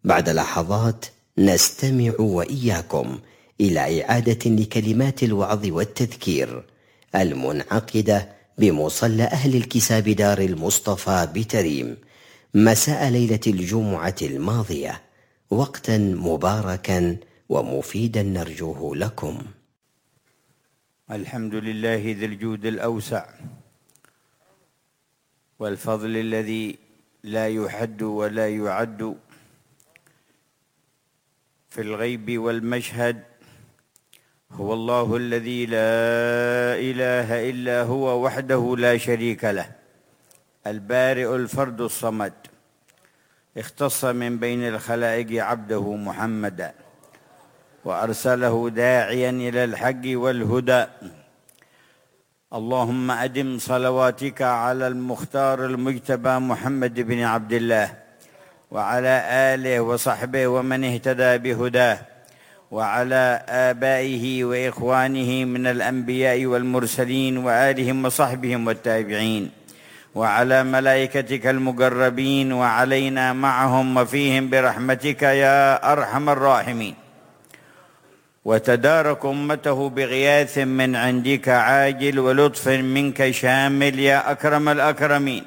بعد لحظات نستمع وإياكم إلى إعادة لكلمات الوعظ والتذكير المنعقدة بمصلى أهل الكساب دار المصطفى بتريم مساء ليلة الجمعة الماضية، وقتا مباركا ومفيدا نرجوه لكم. الحمد لله ذي الجود الأوسع والفضل الذي لا يحد ولا يعد، في الغيب والمشهد هو الله الذي لا إله إلا هو وحده لا شريك له، البارئ الفرد الصمد، اختص من بين الخلائق عبده محمدا وأرسله داعيا إلى الحق والهدى. اللهم أدم صلواتك على المختار المجتبى محمد بن عبد الله وعلى آله وصحبه ومن اهتدى بهداه، وعلى آبائه وإخوانه من الأنبياء والمرسلين وآلهم وصحبهم والتابعين، وعلى ملائكتك المقربين، وعلينا معهم وفيهم برحمتك يا أرحم الراحمين. وتدارك أمته بغياث من عندك عاجل ولطف منك شامل يا أكرم الأكرمين،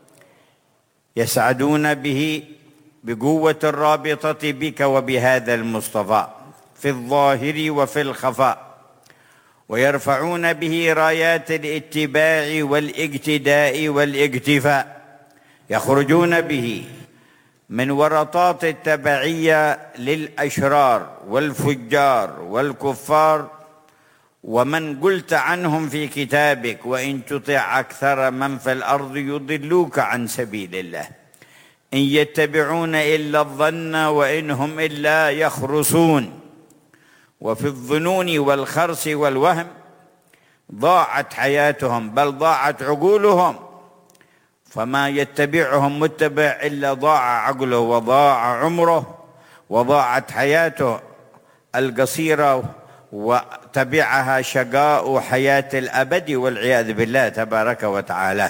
يسعدون به بقوة الرابطة بك وبهذا المصطفى في الظاهر وفي الخفاء، ويرفعون به رايات الاتباع والاقتداء والاقتفاء، يخرجون به من ورطات التبعية للأشرار والفجار والكفار، ومن قلت عنهم في كتابك وإن تطع أكثر من في الأرض يضلوك عن سبيل الله إن يتبعون إلا الظن وإن هم إلا يخرصون. وفي الظنون والخرص والوهم ضاعت حياتهم، بل ضاعت عقولهم، فما يتبعهم متبع إلا ضاع عقله وضاع عمره وضاعت حياته القصيرة وتبعها شقاء حياة الأبد والعياذ بالله تبارك وتعالى.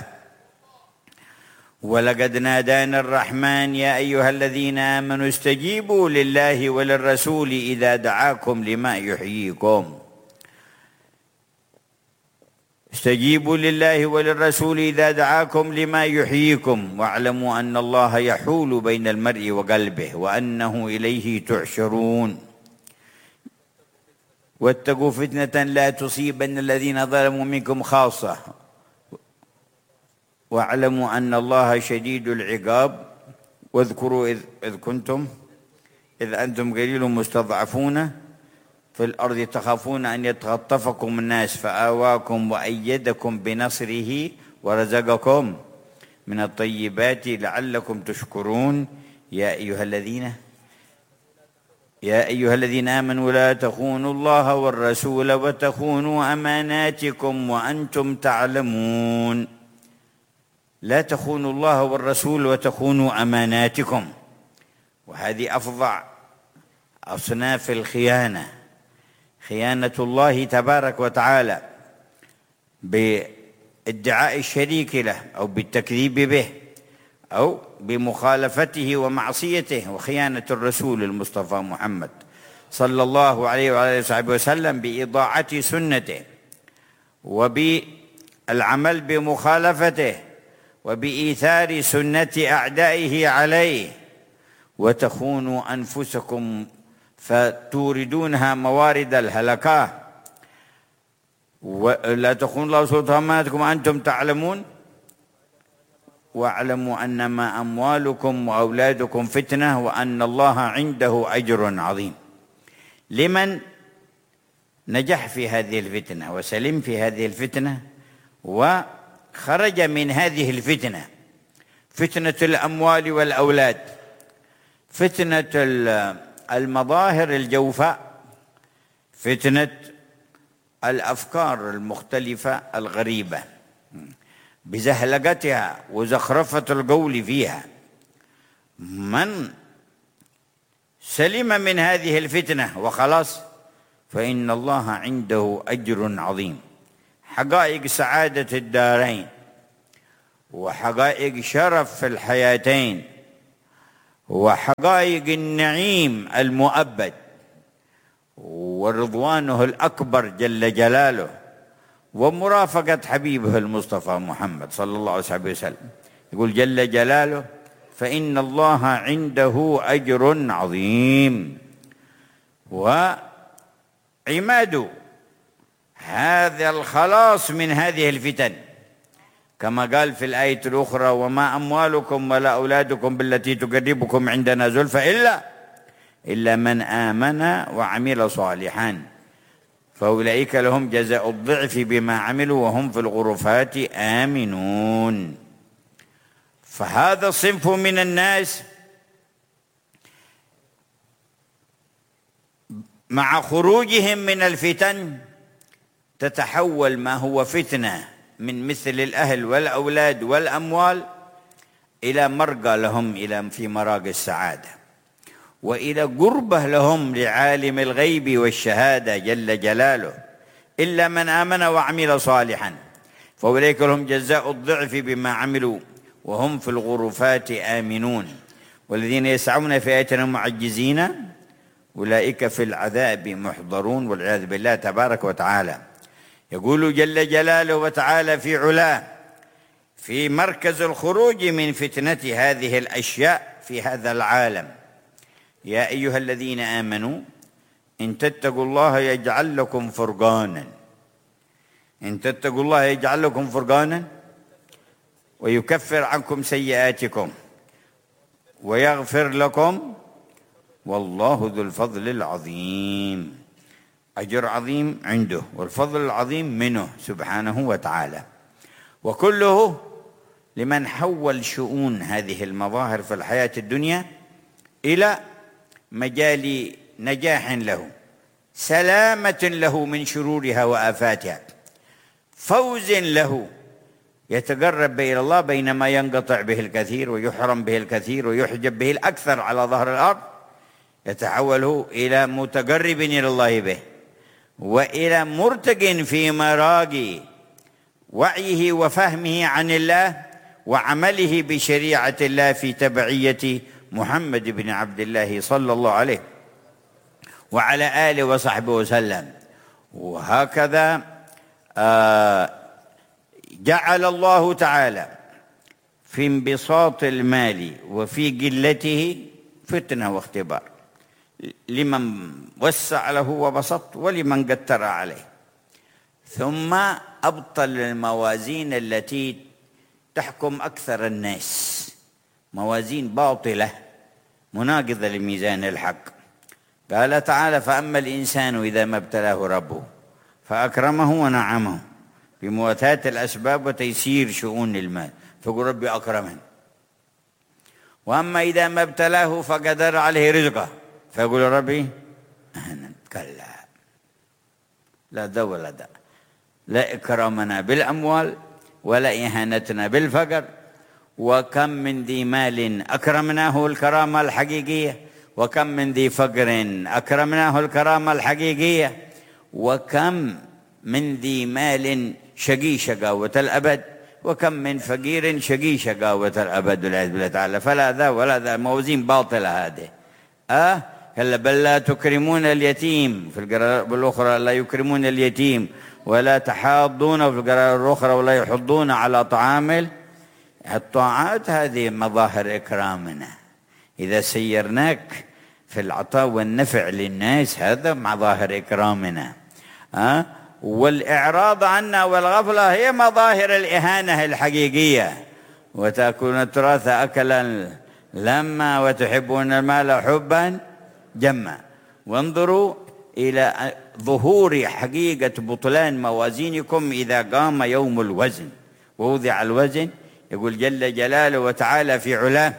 ولقد نادانا الرحمن يا أيها الذين آمنوا استجيبوا لله وللرسول إذا دعاكم لما يحييكم. استجيبوا لله وللرسول إذا دعاكم لما يحييكم، واعلموا أن الله يحول بين المرء وقلبه وأنه إليه تحشرون. واتقوا فتنة لا تصيبن الذين ظلموا منكم خاصة واعلموا أن الله شديد العقاب. واذكروا إذ أنتم قليل مستضعفون في الأرض تخافون أن يتخطفكم الناس فآواكم وأيدكم بنصره ورزقكم من الطيبات لعلكم تشكرون. يا أيها الذين آمنوا لا تخونوا الله والرسول وتخونوا أماناتكم وأنتم تعلمون. لا تخونوا الله والرسول وتخونوا أماناتكم، وهذه أفظع أصناف الخيانة، خيانة الله تبارك وتعالى بادعاء الشريك له أو بالتكذيب به أو بمخالفته ومعصيته، وخيانة الرسول المصطفى محمد صلى الله عليه وعلى آله وسلم بإضاعة سنته وبالعمل بمخالفته وبإيثار سنة أعدائه عليه. وتخونوا أنفسكم فتوردونها موارد الهلكة. ولا تخونوا الله ورسوله أماناتكم وأنتم تعلمون. واعلموا أنما أموالكم وأولادكم فتنة وأن الله عنده أجر عظيم. لمن نجح في هذه الفتنة وسلم في هذه الفتنة وخرج من هذه الفتنة، فتنة الأموال والأولاد، فتنة المظاهر الجوفاء، فتنة الأفكار المختلفة الغريبة بزهلقتها وزخرفة القول فيها. من سلم من هذه الفتنة وخلاص فإن الله عنده أجر عظيم. حقائق سعادة الدارين وحقائق شرف في الحياتين وحقائق النعيم المؤبد ورضوانه الأكبر جل جلاله ومرافقة حبيبه المصطفى محمد صلى الله عليه وسلم. يقول جل جلاله: فإن الله عنده أجر عظيم. وعماد هذا الخلاص من هذه الفتن كما قال في الآية الأخرى: وما أموالكم ولا أولادكم بالتي تقربكم عندنا زلفى إلا من آمن وعمل صالحا فأولئك لهم جزاء الضعف بما عملوا وهم في الغرفات آمنون. فهذا الصنف من الناس مع خروجهم من الفتن تتحول ما هو فتنة من مثل الأهل والأولاد والأموال إلى مرقى لهم في مراقي السعادة، وإلى قربة لهم لعالم الغيب والشهادة جل جلاله: إلا من آمن وعمل صالحا فأولئك لهم جزاء الضعف بما عملوا وهم في الغرفات آمنون والذين يسعون في آياتنا معجزين أولئك في العذاب محضرون والعياذ بالله تبارك وتعالى. يقول جل جلاله وتعالى في علاه في مركز الخروج من فتنة هذه الأشياء في هذا العالم: يا أيها الذين آمنوا إن تتقوا الله يجعل لكم فرقانا. إن تتقوا الله يجعل لكم فرقانا ويكفر عنكم سيئاتكم ويغفر لكم والله ذو الفضل العظيم. أجر عظيم عنده والفضل العظيم منه سبحانه وتعالى، وكله لمن حول شؤون هذه المظاهر في الحياة الدنيا إلى مجال نجاح له، سلامة له من شرورها وآفاتها، فوز له يتقرب به إلى الله بينما ينقطع به الكثير ويحرم به الكثير ويحجب به الأكثر على ظهر الأرض، يتحول إلى متقرب إلى الله به وإلى مرتق في مراقي وعيه وفهمه عن الله وعمله بشريعة الله في تبعية محمد بن عبد الله صلى الله عليه وعلى آله وصحبه وسلم. وهكذا جعل الله تعالى في انبساط المال وفي قلته فتنة واختبار لمن وسع له وبسط ولمن قتر عليه، ثم أبطل الموازين التي تحكم أكثر الناس، موازين باطلة مناقضة لميزان الحق. قال تعالى: فأما الإنسان إذا ما ابتلاه ربه فأكرمه ونعمه بمواتاة الأسباب وتيسير شؤون المال فقل ربي أكرمن. وأما إذا ما ابتلاه فقدر عليه رزقه فيقول ربي أهنن. كلا، لا ده ولا ده، لا إكرامنا بالأموال ولا إهانتنا بالفقر. وكم من ذي مال أكرمناه الكرامة الحقيقية، وكم من ذي فقر أكرمناه الكرامة الحقيقية، وكم من ذي مال شقي شقاوة الأبد، وكم من فقير شقي شقاوة الأبد والعياذ بالله تعالى. فلا ذا ولا ذا، موازين باطلة هذه. كلا بل لا تكرمون اليتيم، في القراءة الأخرى لا يكرمون اليتيم ولا تحاضون، في القراءة الأخرى ولا يحضون على طعام الطاعات. هذه مظاهر إكرامنا إذا سيرناك في العطاء والنفع للناس، هذا مظاهر إكرامنا. والإعراض عنا والغفلة هي مظاهر الإهانة الحقيقية. وتأكلون التراث أكلا لما وتحبون المال حبا جما. وانظروا إلى ظهور حقيقة بطلان موازينكم إذا قام يوم الوزن ووضع الوزن. يقول جل جلاله وتعالى في علاه: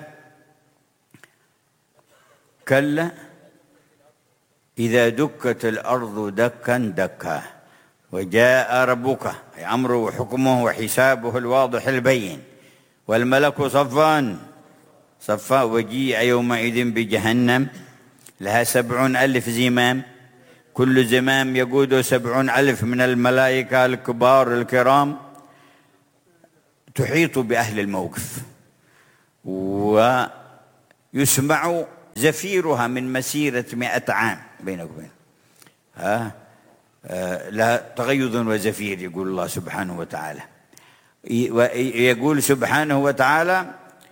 كلا إذا دكت الأرض دكا دكا وجاء ربك، أي أمره وحكمه وحسابه الواضح البين، والملك صفا صفا وجيء يومئذ بجهنم لها 70,000 زمام، كل زمام يقود 70,000 من الملائكة الكبار الكرام تحيط بأهل الموقف يسمع زفيرها من مسيرة 100 عام بينك وبين لا تغيظ وزفير، يقول الله سبحانه وتعالى. يقول سبحانه وتعالى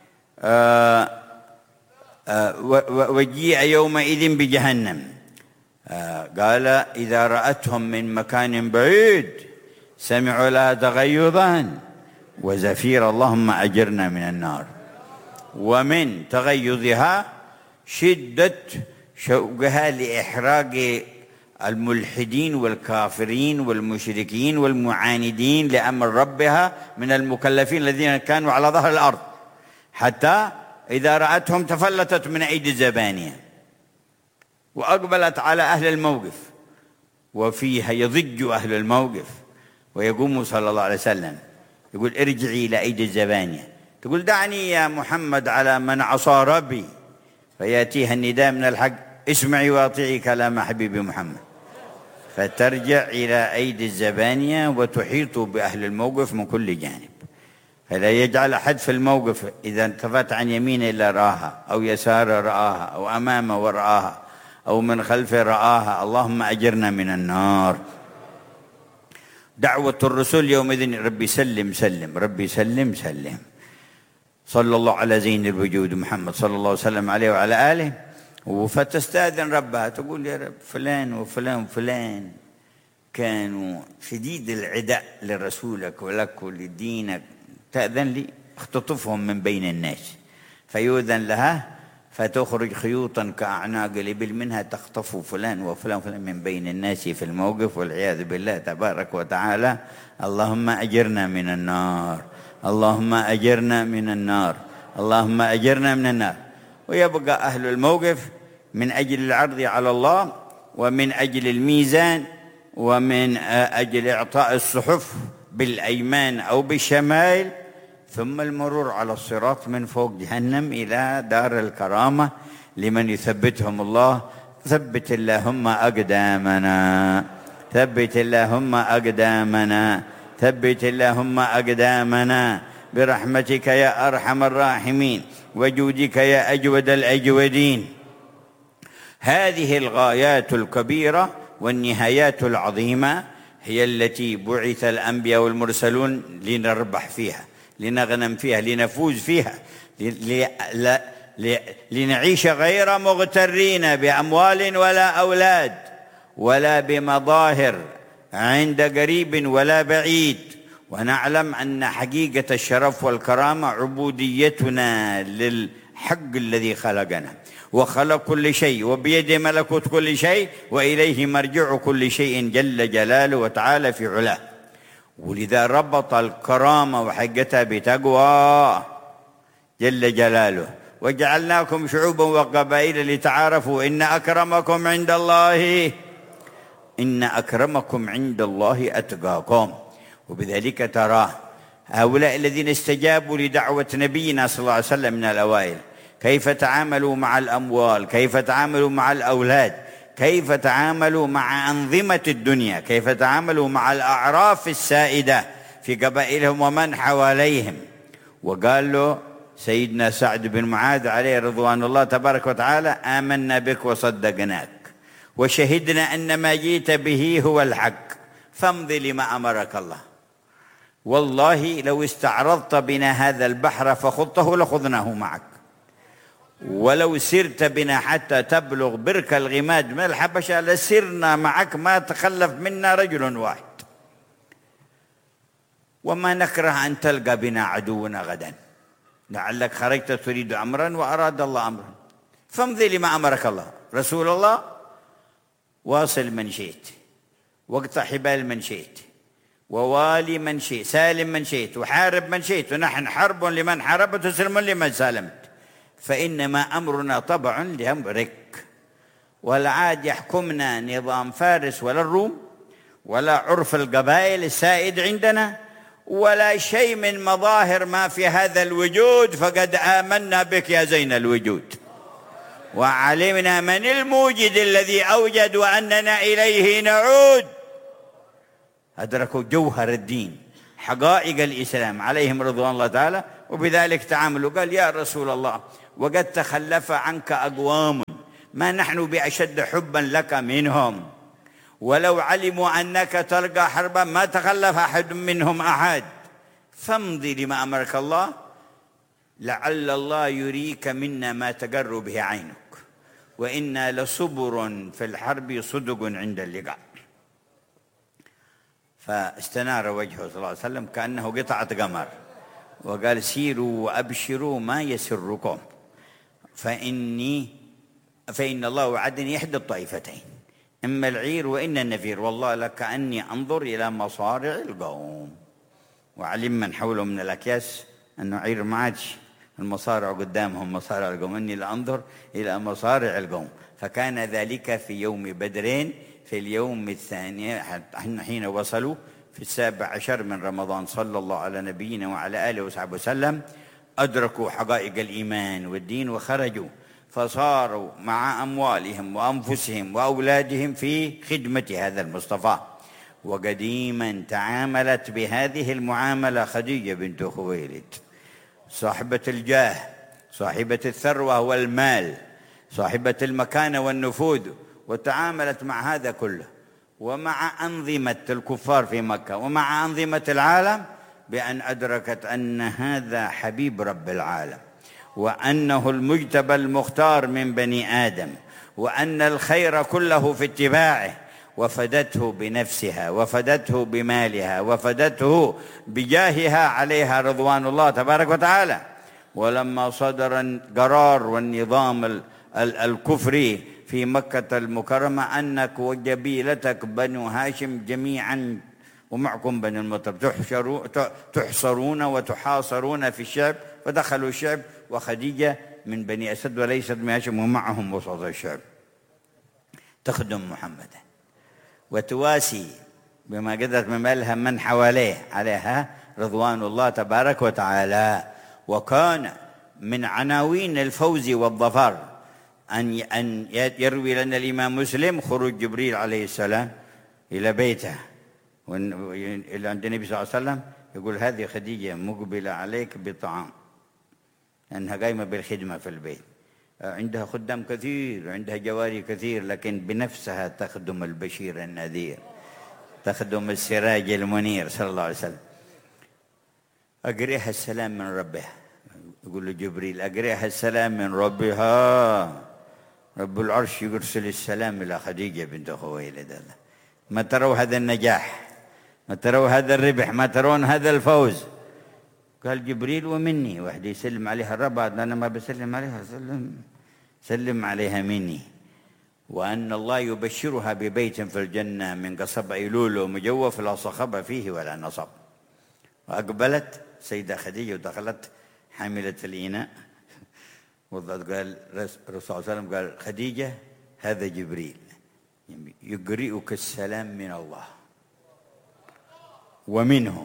وجيء يومئذ بجهنم، قال إذا رأتهم من مكان بعيد سمعوا لها تغيظا وزفير، اللهم أجرنا من النار. ومن تغيظها شدة شوقها لإحراق الملحدين والكافرين والمشركين والمعاندين لأمر ربها من المكلفين الذين كانوا على ظهر الأرض، حتى إذا رأتهم تفلتت من أيدي الزبانية وأقبلت على أهل الموقف، وفيها يضج أهل الموقف ويقوم صلى الله عليه وسلم يقول ارجعي إلى أيدي الزبانية، تقول دعني يا محمد على من عصى ربي، فيأتيها النداء من الحق اسمعي واطيعي كلام حبيبي محمد، فترجع إلى أيدي الزبانية وتحيط بأهل الموقف من كل جانب، فلا يجعل أحد في الموقف إذا التفت عن يمينه إلا رآها، أو يساره رآها، أو أمامه ورآها، أو من خلفه رآها. اللهم أجرنا من النار. دعوة الرسول يومئذ ربي سلم سلم، ربي سلم سلم. صلى الله على زين الوجود محمد صلى الله وسلم عليه وعلى آله. فتستأذن ربها تقول يا رب فلان وفلان وفلان كانوا شديد العداء لرسولك ولك ولدينك، تأذن لي اختطفهم من بين الناس، فيؤذن لها فتخرج خيوطا كأعناق الإبل منها تخطف فلان وفلان وفلان من بين الناس في الموقف، والعياذ بالله تبارك وتعالى. اللهم أجرنا من النار، اللهم أجرنا من النار، اللهم أجرنا من النار. ويبقى أهل الموقف من أجل العرض على الله، ومن أجل الميزان، ومن أجل إعطاء الصحف بالأيمان أو بالشمائل، ثم المرور على الصراط من فوق جهنم إلى دار الكرامة لمن يثبتهم الله. ثبت اللهم أقدامنا، ثبت اللهم أقدامنا، ثبت اللهم أقدامنا برحمتك يا أرحم الراحمين وجودك يا أجود الأجودين. هذه الغايات الكبيرة والنهايات العظيمة هي التي بعث الأنبياء والمرسلون لنربح فيها، لنغنم فيها، لنفوز فيها، لنعيش غير مغترين بأموال ولا أولاد ولا بمظاهر عند قريب ولا بعيد، ونعلم أن حقيقة الشرف والكرامة عبوديتنا للحق الذي خلقنا وخلق كل شيء وبيده ملكوت كل شيء وإليه مرجع كل شيء جل جلاله وتعالى في علاه. ولذا ربط الكرامة وحقتها بتقوى جل جلاله. وجعلناكم شعوبا وقبائل لتعارفوا إن أكرمكم عند الله أتقاكم. وبذلك ترى هؤلاء الذين استجابوا لدعوة نبينا صلى الله عليه وسلم من الأوائل كيف تعاملوا مع الأموال، كيف تعاملوا مع الأولاد، كيف تعاملوا مع أنظمة الدنيا، كيف تعاملوا مع الأعراف السائدة في قبائلهم ومن حواليهم. وقال له سيدنا سعد بن معاذ عليه رضوان الله تبارك وتعالى آمنا بك وصدقناك وشهدنا أن ما جئت به هو الحق فامض لما أمرك الله، والله لو استعرضت بنا هذا البحر فخضته لخضناه معك، ولو سرت بنا حتى تبلغ برك الغماد من الحبشة لسرنا معك ما تخلف منا رجل واحد، وما نكره أن تلقى بنا عدونا غدا، لعلك خرجت تريد أمرا وأراد الله أمرا، فامضي لما أمرك الله. رسول الله واصل من شئت، واقطع حبال من شئت، ووالي من شئت، سالم من شئت، وحارب من شئت، ونحن حرب لمن حاربت وسلم لمن سالمت، فإنما أمرنا طبع لأمرك. ولا عاد يحكمنا نظام فارس ولا الروم ولا عرف القبائل السائد عندنا ولا شيء من مظاهر ما في هذا الوجود، فقد آمنا بك يا زين الوجود وعلمنا من الموجد الذي أوجد وأننا إليه نعود. أدركوا جوهر الدين، حقائق الإسلام عليهم رضوان الله تعالى، وبذلك تعاملوا. قال يا رسول الله وقد تخلف عنك أقوام ما نحن بأشد حبا لك منهم، ولو علموا أنك تلقى حربا ما تخلف أحد منهم أحد، فامضي لما أمرك الله لعل الله يريك منا ما تقر به عينك، وإنا لصبر في الحرب صدق عند اللقاء. فاستنار وجهه صلى الله عليه وسلم كأنه قطعة قمر، وقال سيروا وأبشروا ما يسركم، فإن الله وعدني إحدى الطائفتين، إما العير وإما النفير، والله لكأني أنظر إلى مصارع القوم. وعلم من حوله من الأكياس أنه عير ما عادش المصارع قدامهم مصارع القوم، إني لأنظر إلى مصارع القوم. فكان ذلك في يوم بدرين في اليوم الثاني حين وصلوا في 17 من رمضان، صلى الله على نبينا وعلى آله وصحبه وسلم، أدركوا حقائق الإيمان والدين وخرجوا، فصاروا مع أموالهم وأنفسهم وأولادهم في خدمة هذا المصطفى. وقديما تعاملت بهذه المعاملة خديجة بنت خويلد، صاحبة الجاه، صاحبة الثروة والمال، صاحبة المكانة والنفوذ، وتعاملت مع هذا كله ومع أنظمة الكفار في مكة ومع أنظمة العالم بأن أدركت أن هذا حبيب رب العالم، وأنه المجتبى المختار من بني آدم، وأن الخير كله في اتباعه، وفدته بنفسها وفدته بمالها وفدته بجاهها عليها رضوان الله تبارك وتعالى. ولما صدر القرار والنظام الكفري في مكة المكرمة أنك وجبيلتك بنو هاشم جميعا ومعكم بنو المطلب تحصرون وتحاصرون في الشعب، فدخلوا الشعب، وخديجة من بني أسد وليست من هاشم ومعهم وسط الشعب تخدم محمدا وتواسي بما قدرت من مالها من حواليه عليها رضوان الله تبارك وتعالى. وكان من عناوين الفوز والظفر أن يروي لنا الإمام مسلم خروج جبريل عليه السلام إلى بيته إلى عند النبي صلى الله عليه وسلم، يقول هذه خديجة مقبلة عليك بطعام، لأنها قايمة بالخدمة في البيت، عندها خدام كثير، عندها جواري كثير، لكن بنفسها تخدم البشير النذير، تخدم السراج المنير صلى الله عليه وسلم. أقرئها السلام من ربها، يقول له جبريل أقرئها السلام من ربها، رب العرش يرسل السلام إلى خديجة بنت خويلد. ما تروا هذا النجاح، ما تروا هذا الربح، ما ترون هذا الفوز. قال جبريل ومني، واحد يسلم عليها الرب، أنا ما بسلم عليها، سلم عليها مني. وأن الله يبشرها ببيت في الجنة من قصب أيلول مجوف لا صخب فيه ولا نصب. وأقبلت سيدة خديجة ودخلت حاملة الإناء، قال الرسول صلى الله عليه وسلم قال خديجة هذا جبريل يقرئك السلام من الله ومنه،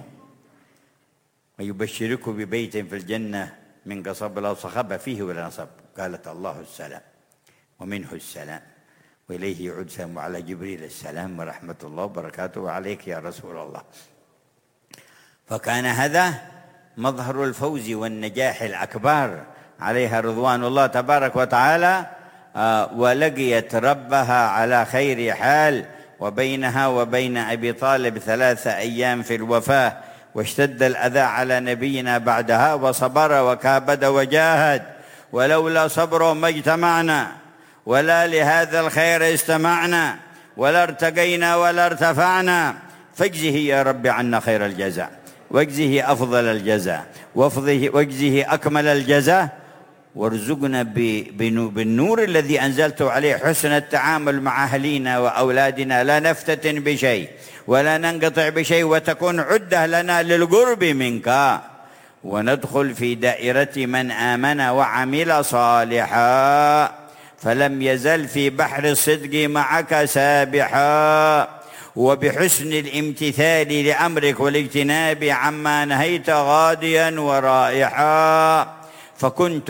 ويبشرك ببيت في الجنة من قصب لا صخب فيه ولا نصب. قالت الله السلام ومنه السلام وإليه يعود سلام على جبريل السلام ورحمة الله وبركاته وعليك يا رسول الله. فكان هذا مظهر الفوز والنجاح الأكبر عليها رضوان الله تبارك وتعالى. ولقيت ربها على خير حال، وبينها وبين أبي طالب 3 أيام في الوفاة، واشتد الأذى على نبينا بعدها، وصبر وكابد وجاهد، ولولا صبره ما اجتمعنا ولا لهذا الخير استمعنا ولا ارتقينا ولا ارتفعنا. فاجزه يا رب عنا خير الجزاء، واجزه أفضل الجزاء، واجزه أكمل الجزاء، وارزقنا بالنور الذي أنزلته عليه حسن التعامل مع أهلينا وأولادنا، لا نفتتن بشيء ولا ننقطع بشيء، وتكون عدة لنا للقرب منك، وندخل في دائرة من آمن وعمل صالحا، فلم يزل في بحر الصدق معك سابحا، وبحسن الامتثال لأمرك والاجتناب عما نهيت غاديا ورائحا. فكنت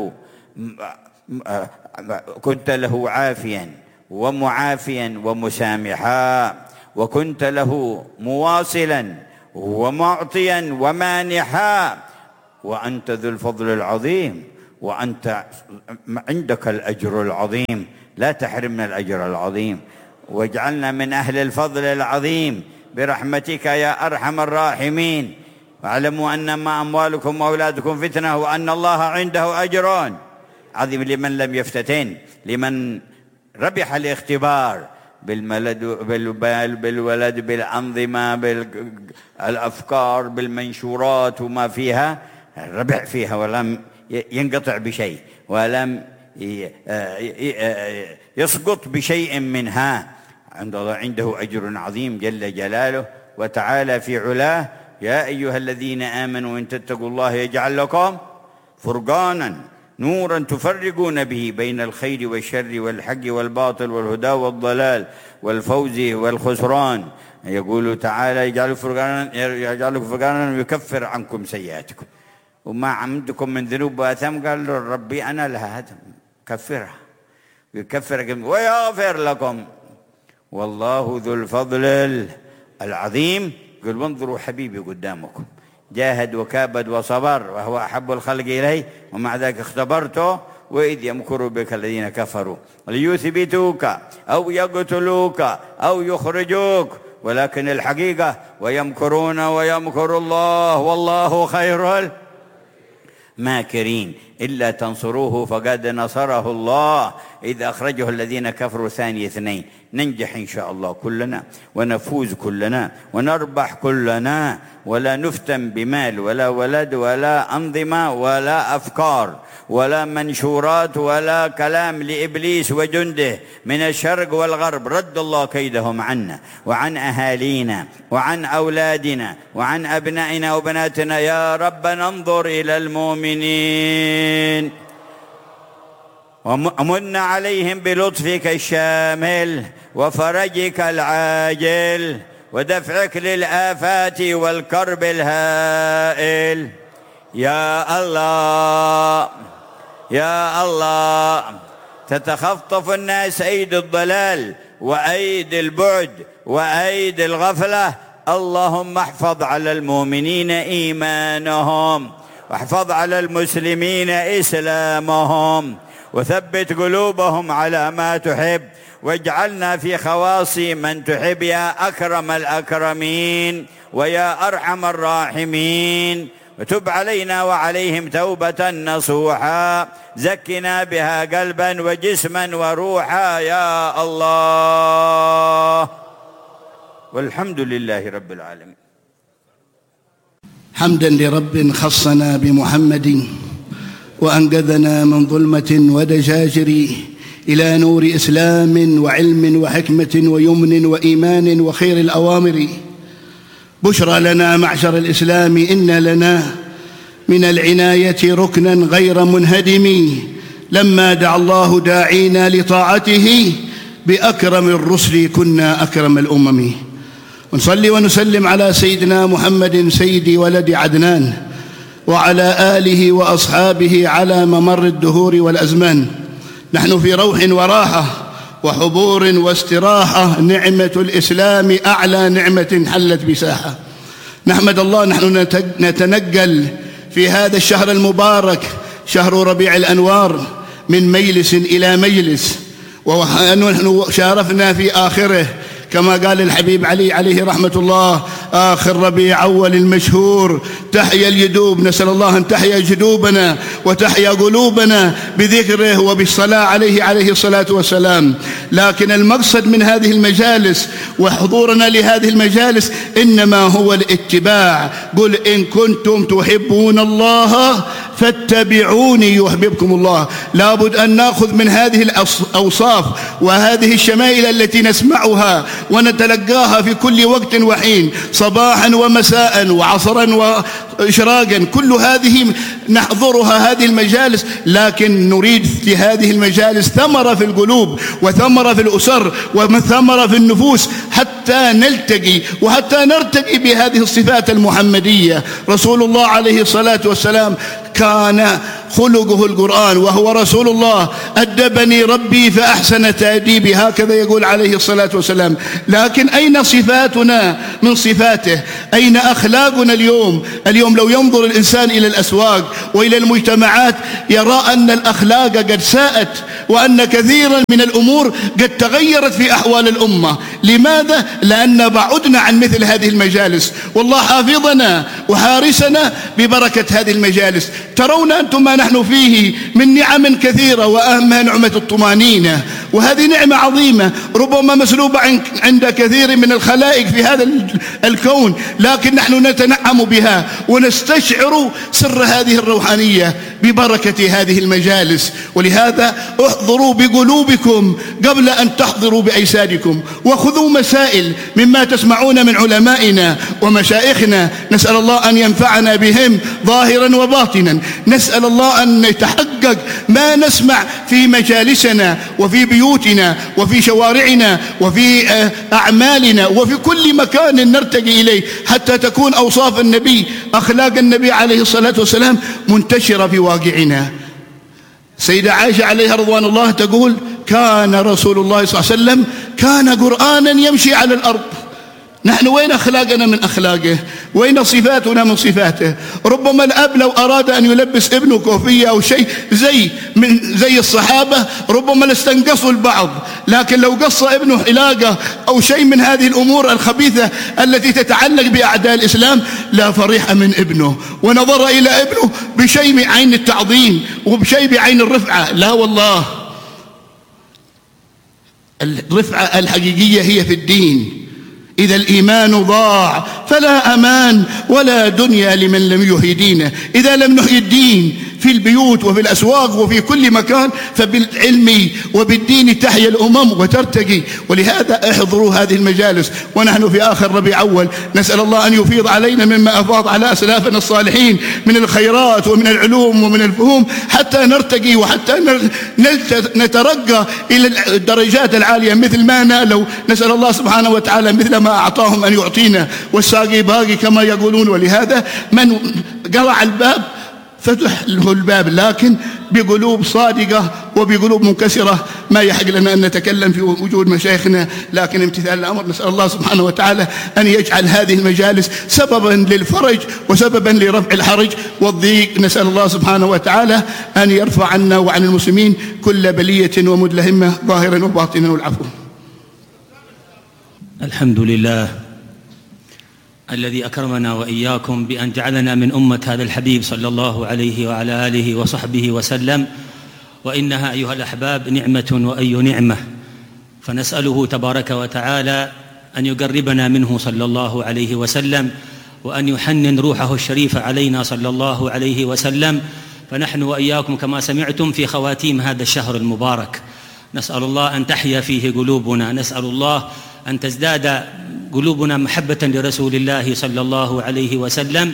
له عافيا ومعافيا ومسامحا، وكنت له مواصلا ومعطيا ومانحا، وأنت ذو الفضل العظيم، وأنت عندك الأجر العظيم، لا تحرمنا الأجر العظيم، واجعلنا من أهل الفضل العظيم برحمتك يا أرحم الراحمين. واعلموا أنما أموالكم وأولادكم فتنة وأن الله عنده أجر عظيم لمن لم يفتتن، لمن ربح الاختبار بالولد، بالأنظمة، بالأفكار، بالمنشورات وما فيها، ربح فيها ولم ينقطع بشيء، ولم يسقط بشيء منها. عنده أجر عظيم جل جلاله وتعالى في علاه. يا أيها الذين آمنوا إن تتقوا الله يجعل لكم فرقانا نورا تفرقون به بين الخير والشر والحق والباطل والهدى والضلال والفوز والخسران. يقول تعالى يجعل فرقانا ويكفر عنكم سيئاتكم وما عمدكم من ذنوب وآثام. قال له ربي أنا لها هذا كفرها ويكفر ويغفر لكم والله ذو الفضل العظيم. قل وانظروا حبيبي قدامكم جاهد وكابد وصبر وهو أحب الخلق إليه ومع ذلك اختبرته. وإذ يمكر بك الذين كفروا ليثبتوك أو يقتلوك أو يخرجوك، ولكن الحقيقة ويمكرون ويمكر الله والله خير الماكرين. إلا تنصروه فقد نصره الله إذ أخرجه الذين كفروا ثاني اثنين. ننجح إن شاء الله كلنا ونفوز كلنا ونربح كلنا، ولا نفتن بمال ولا ولد ولا أنظمة ولا أفكار ولا منشورات ولا كلام لإبليس وجنده من الشرق والغرب. رد الله كيدهم عنا وعن أهالينا وعن أولادنا وعن أبنائنا وبناتنا. يا رب ننظر إلى المؤمنين ومن عليهم بلطفك الشامل وفرجك العاجل ودفعك للآفات والكرب الهائل. يا الله يا الله، تتخطف الناس أيدي الضلال وأيدي البعد وأيدي الغفلة. اللهم احفظ على المؤمنين إيمانهم واحفظ على المسلمين إسلامهم وثبت قلوبهم على ما تحب، واجعلنا في خواص من تحب يا أكرم الأكرمين ويا أرحم الراحمين. وتب علينا وعليهم توبة نصوحا زكنا بها قلبا وجسما وروحا يا الله. والحمد لله رب العالمين. حمدا لرب خصنا بمحمد وأنقذنا من ظلمة ودجاجر إلى نور إسلام وعلم وحكمة ويمن وإيمان وخير الأوامر. بشرى لنا معشر الإسلام إن لنا من العناية ركنا غير منهدم، لما دعا الله داعينا لطاعته بأكرم الرسل كنا أكرم الأمم. ونصلي ونسلم على سيدنا محمد سيد ولد عدنان وعلى آله وأصحابه على ممر الدهور والأزمان. نحن في روح وراحة وحبور واستراحة، نعمة الإسلام أعلى نعمة حلت بساحة. نحمد الله، نحن نتنقل في هذا الشهر المبارك شهر ربيع الأنوار من مجلس إلى مجلس، ونحن شارفنا في آخره كما قال الحبيب علي عليه رحمة الله: آخر ربيع أول المشهور تحيا الجدوب. نسأل الله أن تحيا جدوبنا وتحيا قلوبنا بذكره وبالصلاة عليه الصلاة والسلام. لكن المقصد من هذه المجالس وحضورنا لهذه المجالس إنما هو الاتباع. قل إن كنتم تحبون الله فاتبعوني يحببكم الله. لابد أن نأخذ من هذه الأوصاف وهذه الشمائل التي نسمعها ونتلقاها في كل وقت وحين، صباحا ومساء وعصرا وإشراقا، كل هذه نحضرها هذه المجالس، لكن نريد في هذه المجالس ثمرة في القلوب وثمرة في الأسر وثمرة في النفوس حتى نلتقي وحتى نرتقي بهذه الصفات المحمدية. رسول الله عليه الصلاة والسلام كان خلقه القرآن، وهو رسول الله. أدبني ربي فأحسن تأديبي، هكذا يقول عليه الصلاة والسلام. لكن أين صفاتنا من صفاته؟ أين أخلاقنا اليوم؟ اليوم لو ينظر الإنسان إلى الأسواق وإلى المجتمعات يرى أن الأخلاق قد ساءت، وأن كثيرا من الأمور قد تغيرت في أحوال الأمة. لماذا؟ لأن بعدنا عن مثل هذه المجالس. والله حافظنا وحارسنا ببركة هذه المجالس. ترون أنتم ما نحن فيه من نعم كثيرة، وأهمها نعمة الطمأنينة، وهذه نعمة عظيمة ربما مسلوبة عند كثير من الخلائق في هذا الكون، لكن نحن نتنعم بها ونستشعر سر هذه الروحانية ببركة هذه المجالس. ولهذا احضروا بقلوبكم قبل أن تحضروا بأجسادكم، وخذوا مسائل مما تسمعون من علمائنا ومشايخنا. نسأل الله أن ينفعنا بهم ظاهرا وباطنا. نسأل الله أن يتحقق ما نسمع في مجالسنا وفي بيوتنا وفي شوارعنا وفي أعمالنا وفي كل مكان نرتقي إليه، حتى تكون أوصاف النبي، أخلاق النبي عليه الصلاة والسلام منتشرة في واقعنا. سيدة عائشة عليها رضوان الله تقول: كان رسول الله صلى الله عليه وسلم كان قرآنا يمشي على الأرض. نحن وين أخلاقنا من أخلاقه؟ وين صفاتنا من صفاته؟ ربما الأب لو أراد أن يلبس ابنه كوفية أو شيء زي الصحابة ربما لاستنقصوا البعض، لكن لو قص ابنه حلاقة أو شيء من هذه الأمور الخبيثة التي تتعلق بأعداء الإسلام لا فرح من ابنه، ونظر إلى ابنه بشيء بعين التعظيم وبشيء بعين الرفعة. لا والله، الرفعة الحقيقية هي في الدين. إذا الإيمان ضاع فلا أمان ولا دنيا لمن لم يحيي دينه. إذا لم نحيي الدين في البيوت وفي الأسواق وفي كل مكان فبالعلم وبالدين تحيا الأمم وترتقي. ولهذا احضروا هذه المجالس ونحن في آخر ربيع أول. نسأل الله أن يفيض علينا مما أفاض على أسلافنا الصالحين من الخيرات ومن العلوم ومن الفهوم، حتى نرتقي وحتى نترقى إلى الدرجات العالية مثل ما نالوا. نسأل الله سبحانه وتعالى مثل ما أعطاهم أن يعطينا، والساقي باقي كما يقولون. ولهذا من قرع الباب فتح له الباب، لكن بقلوب صادقة وبقلوب منكسرة. ما يحق لنا أن نتكلم في وجود مشايخنا، لكن امتثال الأمر. نسأل الله سبحانه وتعالى أن يجعل هذه المجالس سببا للفرج وسببا لرفع الحرج والضيق. نسأل الله سبحانه وتعالى أن يرفع عنا وعن المسلمين كل بلية ومدلهمة ظاهرا وباطنا، والعفو. الحمد لله الذي أكرمنا وإياكم بأن جعلنا من أمة هذا الحبيب صلى الله عليه وعلى آله وصحبه وسلم. وإنها أيها الأحباب نعمة وأي نعمة، فنسأله تبارك وتعالى أن يقربنا منه صلى الله عليه وسلم، وأن يحنن روحه الشريفة علينا صلى الله عليه وسلم. فنحن وإياكم كما سمعتم في خواتيم هذا الشهر المبارك. نسأل الله أن تحيا فيه قلوبنا، نسأل الله أن تزداد قلوبنا محبة لرسول الله صلى الله عليه وسلم،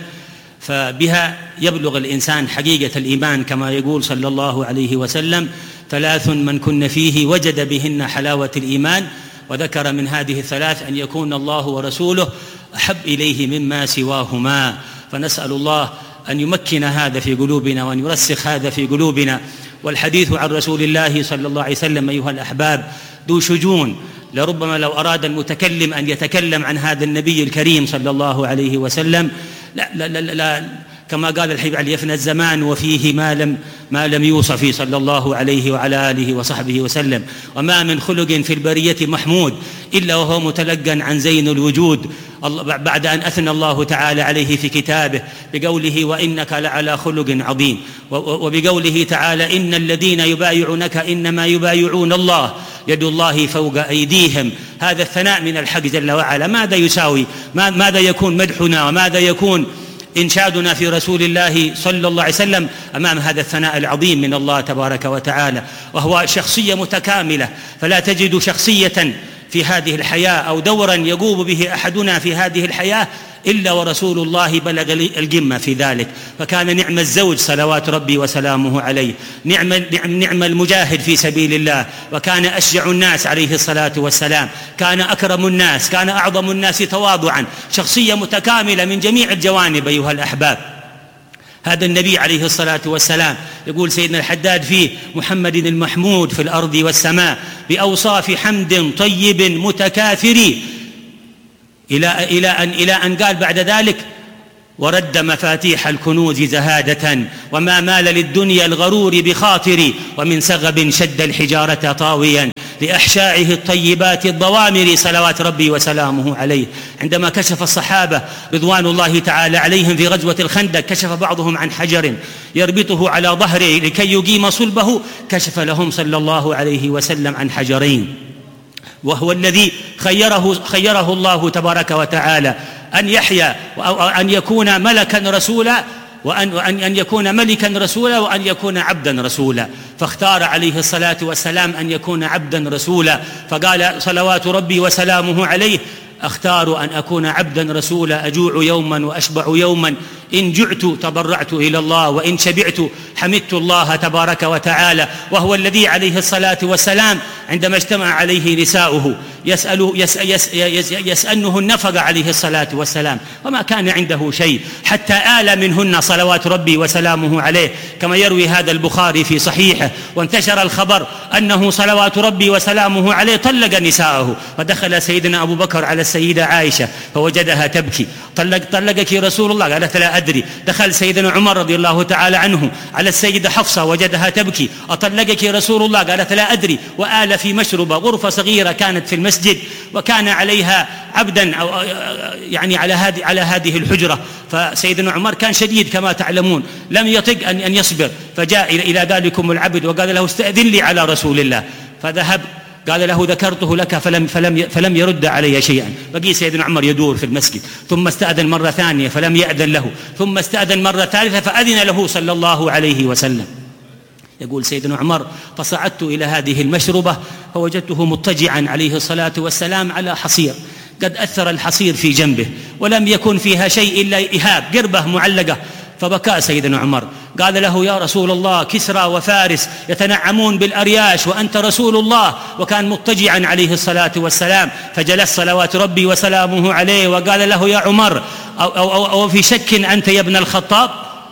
فبها يبلغ الإنسان حقيقة الإيمان كما يقول صلى الله عليه وسلم: 3 من كن فيه وجد بهن حلاوة الإيمان. وذكر من هذه الثلاث أن يكون الله ورسوله أحب إليه مما سواهما. فنسأل الله أن يمكن هذا في قلوبنا وأن يرسخ هذا في قلوبنا. والحديث عن رسول الله صلى الله عليه وسلم أيها الأحباب ذو شجون، لربما لو أراد المتكلم أن يتكلم عن هذا النبي الكريم صلى الله عليه وسلم لا كما قال الحبيب علي: يفنى الزمان وفيه ما لم يوصف صلى الله عليه وعلى آله وصحبه وسلم. وما من خلق في البرية محمود إلا وهو متلقى عن زين الوجود، بعد أن أثنى الله تعالى عليه في كتابه بقوله: وإنك لعلى خلق عظيم، وبقوله تعالى: إن الذين يبايعونك إنما يبايعون الله يد الله فوق أيديهم. هذا الثناء من الحق جل وعلا. ماذا يساوي؟ ماذا يكون مدحنا وماذا يكون إنشادنا في رسول الله صلى الله عليه وسلم أمام هذا الثناء العظيم من الله تبارك وتعالى؟ وهو شخصية متكاملة، فلا تجد شخصية في هذه الحياة أو دورا يقوم به أحدنا في هذه الحياة إلا ورسول الله بلغ القمة في ذلك. فكان نعم الزوج صلوات ربي وسلامه عليه، نعم المجاهد في سبيل الله، وكان أشجع الناس عليه الصلاة والسلام، كان أكرم الناس، كان أعظم الناس تواضعا، شخصية متكاملة من جميع الجوانب أيها الأحباب. هذا النبي عليه الصلاة والسلام يقول سيدنا الحداد فيه: محمد المحمود في الأرض والسماء بأوصاف حمد طيب متكاثر، إلى أن قال بعد ذلك: ورد مفاتيح الكنوز زهادة، وما مال للدنيا الغرور بخاطري، ومن سغب شد الحجارة طاويا لأحشائه الطيبات الضوامر، صلوات ربي وسلامه عليه. عندما كشف الصحابة رضوان الله تعالى عليهم في غزوة الخندق، كشف بعضهم عن حجر يربطه على ظهره لكي يقيم صلبه، كشف لهم صلى الله عليه وسلم عن حجرين، وهو الذي خيره الله تبارك وتعالى أن يحيا وأن يكون ملكا رسولا، وأن يكون ملكا رسولا، وأن يكون عبدا رسولا، فاختار عليه الصلاة والسلام أن يكون عبدا رسولا، فقال صلوات ربي وسلامه عليه: أختار أن أكون عبدا رسولا، أجوع يوما وأشبع يوما، إن جعت تضرعت إلى الله، وإن شبعت حمدت الله تبارك وتعالى. وهو الذي عليه الصلاة والسلام عندما اجتمع عليه نساؤه يسألنه النفقة عليه الصلاة والسلام، وما كان عنده شيء حتى آل منهن صلوات ربي وسلامه عليه، كما يروي هذا البخاري في صحيحه. وانتشر الخبر أنه صلوات ربي وسلامه عليه طلق نساءه، فدخل سيدنا أبو بكر على السيدة عائشة فوجدها تبكي: طلقك رسول الله؟ قالت: لا أدري. دخل سيدنا عمر رضي الله تعالى عنه على السيدة حفصة وجدها تبكي: أطلقك رسول الله؟ قالت: لا أدري. وآل في مشربة، غرفة صغيرة كانت في المسجد، وكان عليها عبدا أو يعني على هذه الحجرة. فسيدنا عمر كان شديد كما تعلمون، لم يطق أن يصبر، فجاء إلى ذلكم العبد وقال له: استأذن لي على رسول الله. فذهب، قال له: ذكرته لك فلم يرد علي شيئا. بقي سيدنا عمر يدور في المسجد، ثم استأذن مرة ثانية فلم يأذن له، ثم استأذن مرة ثالثة فأذن له صلى الله عليه وسلم. يقول سيدنا عمر: فصعدت إلى هذه المشربة فوجدته مضطجعا عليه الصلاة والسلام على حصير، قد أثر الحصير في جنبه، ولم يكن فيها شيء إلا إهاب، قربة معلقة. فبكى سيدنا عمر، قال له: يا رسول الله، كسرى وفارس يتنعمون بالأرياش وأنت رسول الله. وكان مضطجعا عليه الصلاة والسلام، فجلس صلوات ربي وسلامه عليه وقال له: يا عمر، أو في شك أنت يا ابن الخطاب؟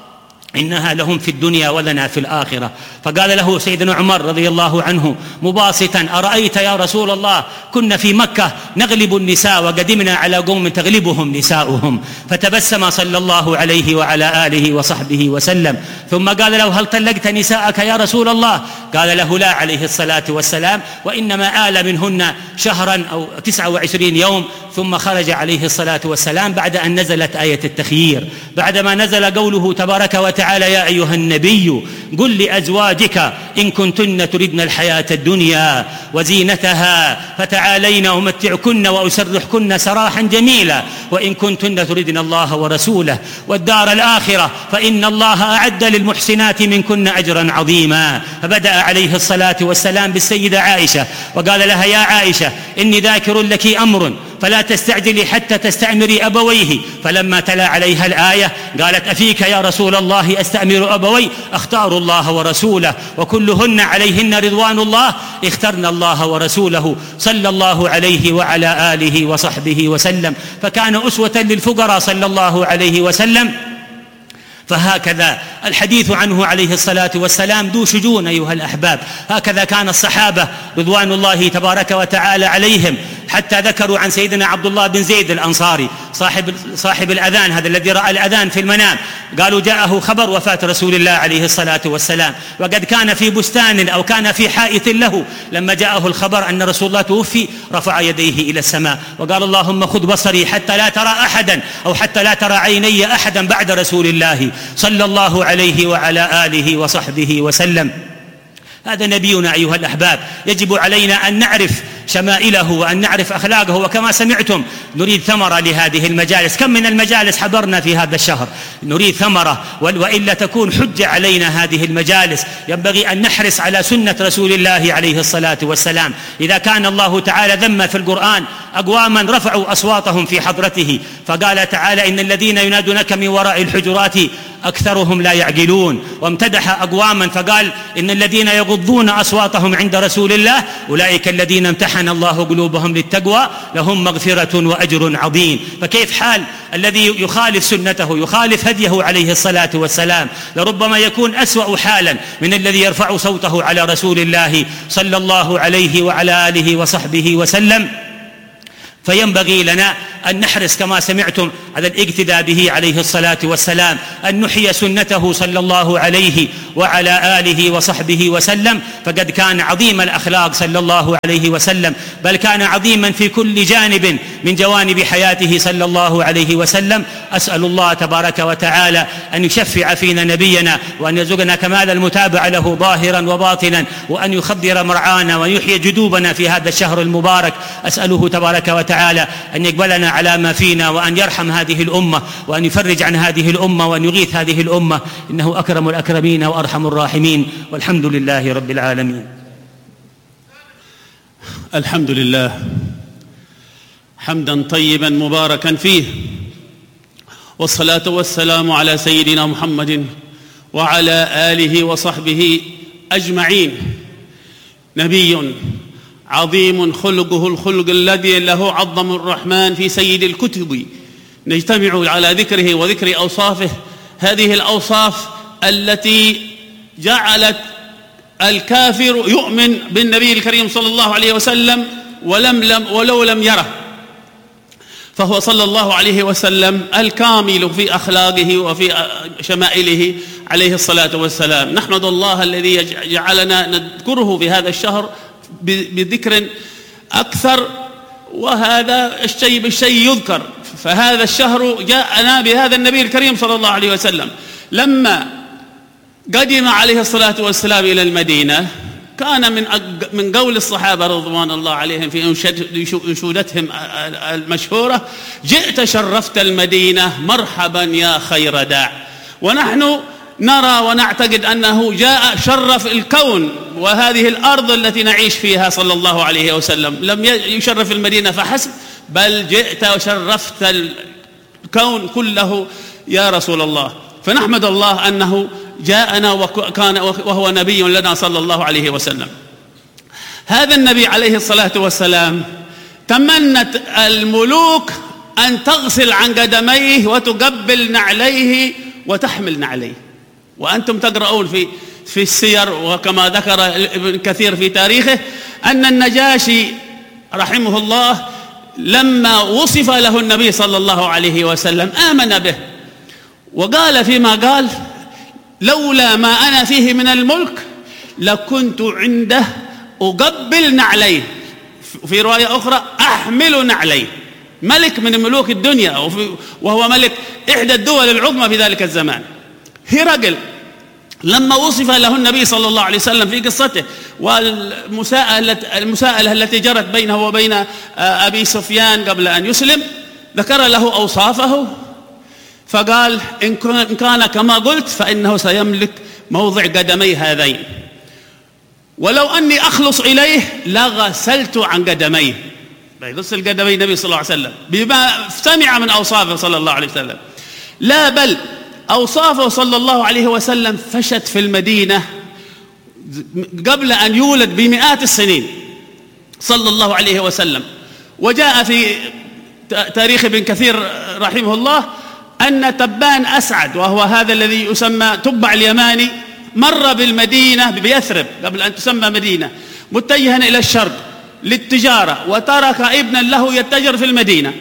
إنها لهم في الدنيا ولنا في الآخرة. فقال له سيدنا عمر رضي الله عنه مباسطا: أرأيت يا رسول الله، كنا في مكة نغلب النساء وقدمنا على قوم تغلبهم نساؤهم. فتبسم صلى الله عليه وعلى آله وصحبه وسلم، ثم قال له: هل طلقت نساءك يا رسول الله؟ قال له: لا عليه الصلاة والسلام، وإنما آل منهن شهرا أو 29 يوم. ثم خرج عليه الصلاة والسلام بعد أن نزلت آية التخيير، بعدما نزل قوله تبارك وتعالى: يا أيها النبي قل لأزواجك إن كنتن تردن الحياة الدنيا وزينتها فتعالين أمتعكن وأسرحكن سراحا جميلا، وإن كنتن تردن الله ورسوله والدار الآخرة فإن الله أعد للمحسنات منكن أجرا عظيما. فبدأ عليه الصلاة والسلام بالسيدة عائشة وقال لها: يا عائشة، إني ذاكر لك أمر فلا تستعجلي حتى تستأمري أبويه. فلما تلا عليها الآية قالت: أفيك يا رسول الله أستأمر أبوي؟ اختار الله ورسوله، وكلهن عليهن رضوان الله، اخترن الله ورسوله صلى الله عليه وعلى آله وصحبه وسلم. فكان أسوة للفقراء صلى الله عليه وسلم. فهكذا الحديث عنه عليه الصلاة والسلام ذو شجون أيها الأحباب. هكذا كان الصحابة رضوان الله تبارك وتعالى عليهم، حتى ذكروا عن سيدنا عبد الله بن زيد الأنصاري صاحب الأذان، هذا الذي رأى الأذان في المنام، قالوا: جاءه خبر وفاة رسول الله عليه الصلاة والسلام، وقد كان في بستان أو كان في حائط له. لما جاءه الخبر أن رسول الله توفي رفع يديه إلى السماء وقال: اللهم خذ بصري حتى لا ترى أحدا أو حتى لا ترى عيني أحدا بعد رسول الله صلى الله عليه وعلى آله وصحبه وسلم. هذا نبينا أيها الأحباب، يجب علينا أن نعرف شمائله وأن نعرف أخلاقه. وكما سمعتم نريد ثمرة لهذه المجالس، كم من المجالس حضرنا في هذا الشهر، نريد ثمرة، وإلا تكون حجة علينا هذه المجالس. ينبغي أن نحرص على سنة رسول الله عليه الصلاة والسلام. إذا كان الله تعالى ذم في القرآن أقواما رفعوا أصواتهم في حضرته، فقال تعالى: إن الذين ينادونك من وراء الحجرات أكثرهم لا يعقلون. وامتدح أقواما فقال إن الذين يغضون أصواتهم عند رسول الله أولئك الذين امتحن الله قلوبهم للتقوى لهم مغفرة وأجر عظيم. فكيف حال الذي يخالف سنته يخالف هديه عليه الصلاة والسلام؟ لربما يكون أسوأ حالا من الذي يرفع صوته على رسول الله صلى الله عليه وعلى آله وصحبه وسلم. فينبغي لنا أن نحرص كما سمعتم على الاقتداء به عليه الصلاة والسلام، أن نحيي سنته صلى الله عليه وعلى آله وصحبه وسلم، فقد كان عظيم الأخلاق صلى الله عليه وسلم، بل كان عظيما في كل جانب من جوانب حياته صلى الله عليه وسلم. أسأل الله تبارك وتعالى أن يشفع فينا نبينا، وأن يرزقنا كمال المتابعة له ظاهرا وباطنا، وأن يخضر مرعانا وأن يحيي جدوبنا في هذا الشهر المبارك. أسأله تبارك وتعالى أن يقبلنا على ما فينا، وأن يرحم هذه الأمة، وأن يفرج عن هذه الأمة، وأن يغيث هذه الأمة، إنه أكرم الأكرمين وأرحم الراحمين، والحمد لله رب العالمين. الحمد لله حمدا طيبا مباركا فيه، والصلاة والسلام على سيدنا محمد وعلى آله وصحبه أجمعين. نبي عظيم خلقه الخلق الذي له عظم الرحمن في سيد الكتب، نجتمع على ذكره وذكر أوصافه، هذه الأوصاف التي جعلت الكافر يؤمن بالنبي الكريم صلى الله عليه وسلم ولو لم يره، فهو صلى الله عليه وسلم الكامل في أخلاقه وفي شمائله عليه الصلاة والسلام. نحمد الله الذي جعلنا نذكره في هذا الشهر بذكر أكثر، وهذا الشيء بالشيء يذكر. فهذا الشهر جاءنا بهذا النبي الكريم صلى الله عليه وسلم لما قدم عليه الصلاة والسلام إلى المدينة. كان من قول الصحابة رضوان الله عليهم في أنشودتهم المشهورة: جئت شرفت المدينة مرحبا يا خير داع. ونحن نرى ونعتقد أنه جاء شرف الكون وهذه الأرض التي نعيش فيها صلى الله عليه وسلم، لم يشرف المدينة فحسب، بل جئت وشرفت الكون كله يا رسول الله. فنحمد الله أنه جاءنا وهو نبي لنا صلى الله عليه وسلم. هذا النبي عليه الصلاة والسلام تمنت الملوك أن تغسل عن قدميه وتقبل نعليه وتحمل نعليه. وأنتم تقرؤون في السير، وكما ذكر ابن كثير في تاريخه أن النجاشي رحمه الله لما وصف له النبي صلى الله عليه وسلم آمن به، وقال فيما قال: لولا ما أنا فيه من الملك لكنت عنده أقبل نعليه، في رواية أخرى أحمل نعليه. ملك من ملوك الدنيا، وهو ملك إحدى الدول العظمى في ذلك الزمان. هرقل لما وصف له النبي صلى الله عليه وسلم في قصته والمساءلة التي جرت بينه وبين أبي سفيان قبل أن يسلم، ذكر له أوصافه فقال: إن كان كما قلت فإنه سيملك موضع قدمي هذين، ولو أني أخلص إليه لغسلت عن قدميه. يغسل قدمي النبي صلى الله عليه وسلم بما سمع من أوصافه صلى الله عليه وسلم. لا بل أوصافه صلى الله عليه وسلم فشت في المدينة قبل أن يولد بمئات السنين صلى الله عليه وسلم. وجاء في تاريخ ابن كثير رحمه الله أن تبان أسعد، وهو هذا الذي يسمى تبع اليماني، مر بالمدينة بيثرب قبل أن تسمى مدينة متجها إلى الشرق للتجارة، وترك ابنا له يتجر في المدينة،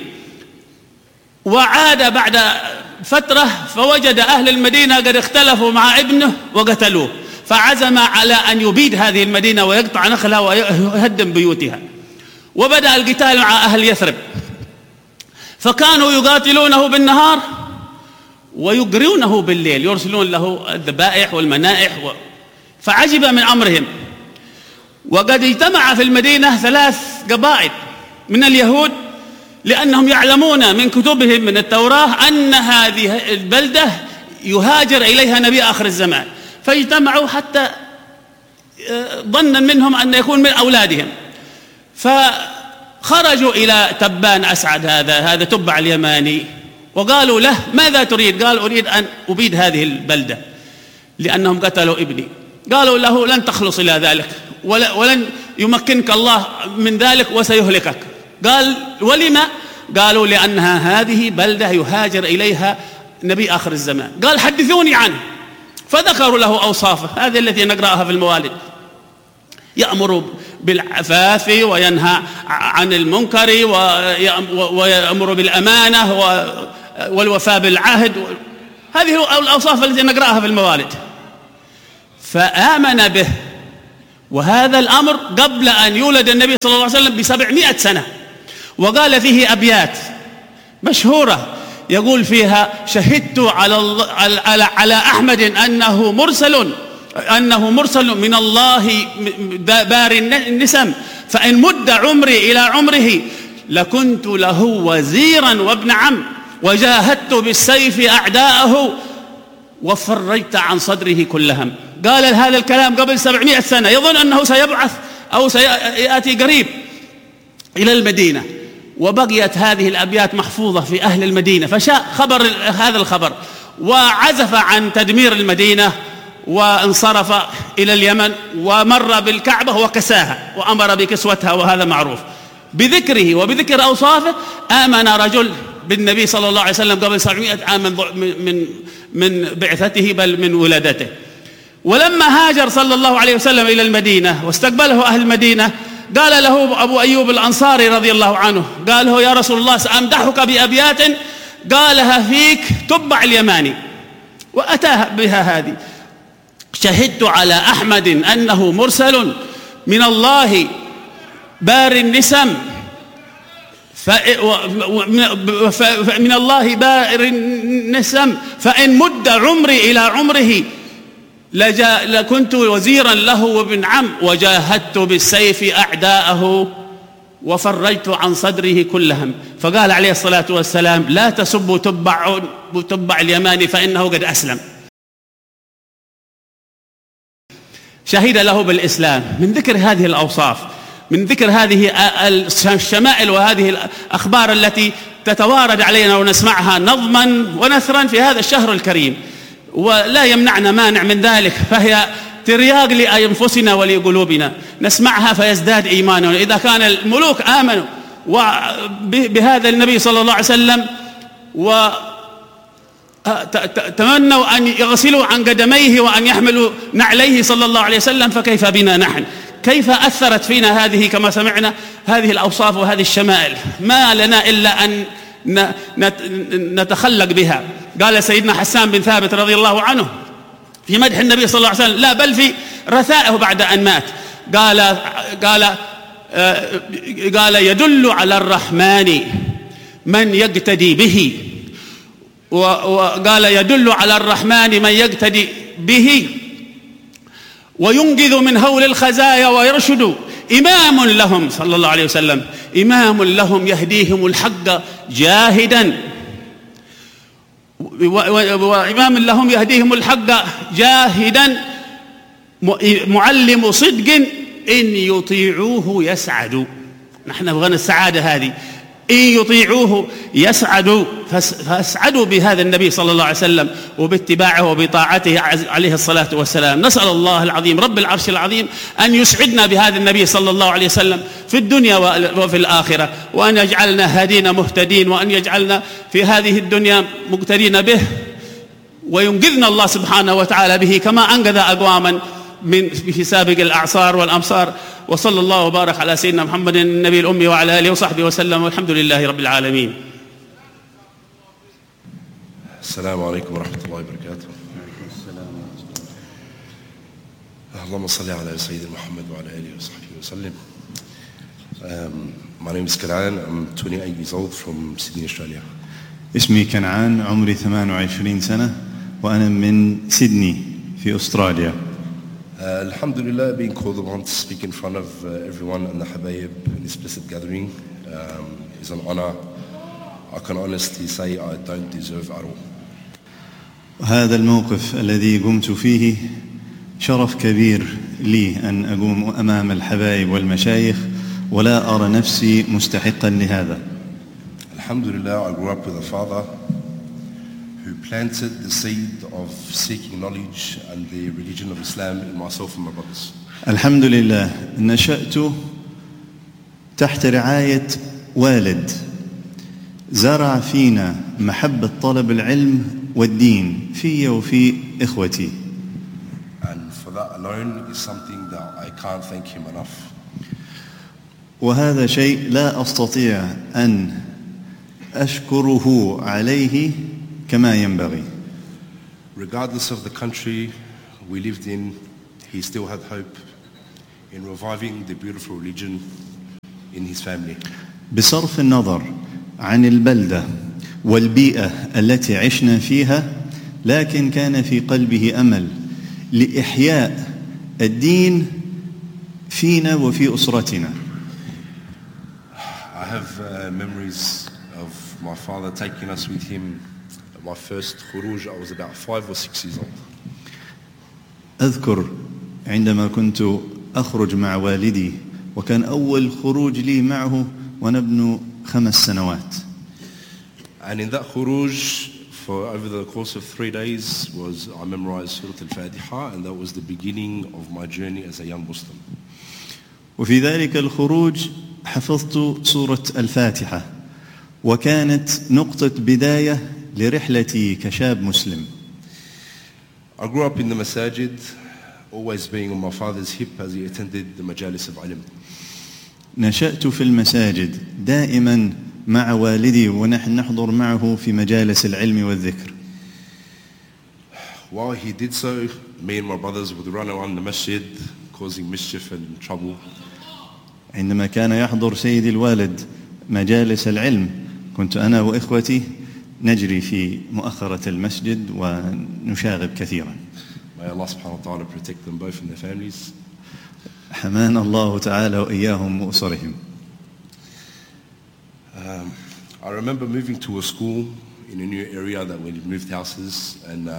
وعاد بعد فترة فوجد أهل المدينة قد اختلفوا مع ابنه وقتلوه، فعزم على أن يبيد هذه المدينة ويقطع نخلها ويهدم بيوتها. وبدأ القتال مع أهل يثرب، فكانوا يقاتلونه بالنهار ويقرونه بالليل، يرسلون له الذبائح والمنائح فعجب من أمرهم. وقد اجتمع في المدينة 3 قبائل من اليهود، لأنهم يعلمون من كتبهم من التوراة أن هذه البلدة يهاجر إليها نبي آخر الزمان، فاجتمعوا حتى ظنا منهم أن يكون من أولادهم، فخرجوا إلى تبان أسعد هذا تبع اليماني، وقالوا له: ماذا تريد؟ قال: أريد أن أبيد هذه البلدة لأنهم قتلوا ابني. قالوا له: لن تخلص إلى ذلك، ولن يمكنك الله من ذلك وسيهلكك. قال: ولما؟ قالوا: لأنها هذه بلدة يهاجر إليها نبي آخر الزمان. قال: حدثوني عنه. فذكروا له أوصافه هذه التي نقرأها في الموالد: يأمر بالعفاف وينهى عن المنكر ويأمر بالأمانة والوفاء بالعهد. هذه الأوصاف التي نقرأها في الموالد. فآمن به، وهذا الأمر قبل أن يولد النبي صلى الله عليه وسلم ب700 سنة. وقال فيه أبيات مشهورة يقول فيها: شهدت على أحمد أنه مرسل من الله بار النسم، فإن مد عمري إلى عمره لكنت له وزيرا وابن عم، وجاهدت بالسيف أعداءه وفرجت عن صدره كل هم. قال هذا الكلام قبل 700 سنة، يظن أنه سيبعث أو سيأتي قريب إلى المدينة، وبقيت هذه الأبيات محفوظة في أهل المدينة. فشاء خبر هذا الخبر وعزف عن تدمير المدينة، وانصرف إلى اليمن، ومر بالكعبة وكساها وأمر بكسوتها، وهذا معروف. بذكره وبذكر أوصافه آمن رجل بالنبي صلى الله عليه وسلم قبل 700 عام من بعثته، بل من ولادته. ولما هاجر صلى الله عليه وسلم إلى المدينة واستقبله أهل المدينة، قال له أبو أيوب الأنصاري رضي الله عنه، قال له: يا رسول الله، سأمدحك بأبيات قالها فيك تبع اليماني. وأتاه بها هذه: شهدت على أحمد أنه مرسل من الله بار النسم، من الله بار النسم، فإن مد عمري إلى عمره لكنت وزيرا له وابن عم، وجاهدت بالسيف أعداءه وفرجت عن صدره كل هم. فقال عليه الصلاة والسلام: لا تسبوا تبع اليمان فإنه قد أسلم. شهد له بالإسلام. من ذكر هذه الأوصاف، من ذكر هذه الشمائل وهذه الأخبار التي تتوارد علينا ونسمعها نظما ونثرا في هذا الشهر الكريم، ولا يمنعنا مانع من ذلك، فهي ترياق لأنفسنا ولقلوبنا، نسمعها فيزداد إيماننا. إذا كان الملوك آمنوا بهذا النبي صلى الله عليه وسلم وتمنوا أن يغسلوا عن قدميه وأن يحملوا نعليه صلى الله عليه وسلم، فكيف بنا نحن؟ كيف أثرت فينا هذه كما سمعنا هذه الأوصاف وهذه الشمائل؟ ما لنا إلا أن نتخلق بها. قال سيدنا حسان بن ثابت رضي الله عنه في مدح النبي صلى الله عليه وسلم، لا بل في رثائه بعد أن مات، قال يدل على الرحمن من يقتدي به، وقال يدل على الرحمن من يقتدي به وينقذ من هول الخزايا ويرشد. إمام لهم صلى الله عليه وسلم، إمام لهم يهديهم الحق جاهدا، وإمام لهم يهديهم الحق جاهدا، معلم صدق إن يطيعوه يسعدوا. نحن بغينا السعادة هذه، إن يطيعوه يسعدوا، فاسعدوا بهذا النبي صلى الله عليه وسلم وباتباعه وبطاعته عليه الصلاة والسلام. نسأل الله العظيم رب العرش العظيم أن يسعدنا بهذا النبي صلى الله عليه وسلم في الدنيا وفي الآخرة، وأن يجعلنا هادين مهتدين، وأن يجعلنا في هذه الدنيا مقتدين به، وينقذنا الله سبحانه وتعالى به كما أنقذ أقواما في سابق الأعصار والأمصار. وصلى الله وبارك على سيدنا محمد النبي الأمي وعلى آله وصحبه وسلم، والحمد لله رب العالمين. السلام عليكم ورحمة الله وبركاته. اللهم صل على سيدنا محمد وعلى آله وصحبه وسلم. My name is Kanaan. I'm 28 years old from Sydney, Australia. اسمي كنعان، عمري 28 سنة، وأنا من سيدني في أستراليا. Alhamdulillah, being called upon to speak in front of everyone and the Habayib in this blessed gathering is an honor. I can honestly say I don't deserve at all. هذا الموقف الذي قمت فيه شرف كبير لي أن أقوم أمام الحبايب والمشايخ، ولا أرى نفسي مستحقا لهذا. Alhamdulillah, I grew up with a father who planted the seed of seeking knowledge and the religion of Islam in myself and my brothers. الحمد لله نشأت تحت رعاية والد زرع فينا محبة طلب العلم والدين في وفي إخوتي. And for that alone is something that I can't thank him enough. وهذا شيء لا أستطيع أن أشكره عليه كما ينبغي. Regardless of the country we lived in, he still had hope in reviving the beautiful religion in his family. بصرف النظر عن البلدة والبيئة التي عشنا فيها، لكن كان في قلبه أمل لإحياء الدين فينا وفي أسرتنا. I have memories of my father taking us with him. My first khuruj, I was about 5 or 6 years old. أذكر عندما كنت أخرج مع والدي، وكان أول خروج لي معه وأنا ابن 5 سنوات. And in that khuruj, for over the course of 3 days, I memorized Surah Al-Fatiha, and that was the beginning of my journey as a young Muslim. وفي ذلك الخروج حفظت سورة الفاتحة، وكانت نقطة بداية لرحلتي كشاب مسلم. I grew up in the masajid, always being on my father's hip as he attended the majalis of ilm. نشأت في المساجد دائما مع والدي ونحن نحضر معه في مجالس العلم والذكر. While he did so, me and my brothers would run around the masjid causing mischief and trouble. عندما كان يحضر سيدي الوالد مجالس العلم، كنت أنا وإخوتي نجري في مؤخرة المسجد ونشاغب كثيرا. May Allah subhanahu wa ta'ala protect them both and their families. حمانا الله تعالى وإياهم وأسرهم. I remember moving to a school in a new area that we moved houses, and